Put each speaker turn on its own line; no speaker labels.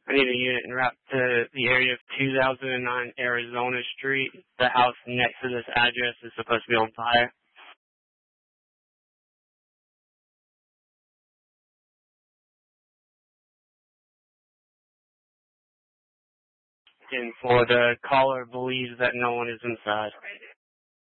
I need a unit en route to the area of 2009 Arizona Street. The house next to this address is supposed to be on fire. And for the caller believes that no one is inside.